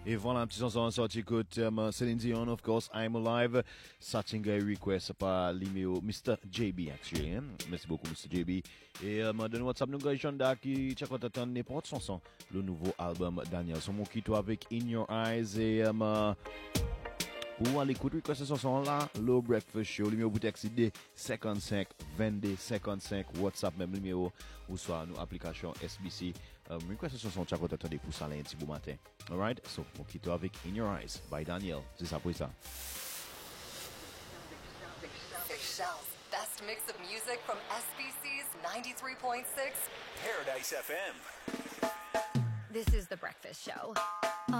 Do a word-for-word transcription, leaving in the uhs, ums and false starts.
Et voilà, un petit chanson sorti écoute um, Celine Dion, of course, I'm Alive. Satching a request par l'email mister J B, actually. Hein? Merci beaucoup, mister J B. Et um, dans WhatsApp, nous avons Jonda qui check out attendre n'importe chanson. Le nouveau album Daniel. Son mot qui toi avec In Your Eyes et um, uh, pour aller écouter cette chanson là, le Breakfast Show, le numéro pour t'accéder cinquante-cinq vingt-deux cinquante-cinq WhatsApp même numéro ou soit nos applications S B C. Um, request cette chanson tu as attendez pour ça lundi bon matin. All right, so on quitte avec In Your Eyes by Daniel. C'est ça pour ça. Michelle's best mix of music from S B C's ninety-three point six Paradise F M. This is The Breakfast Show.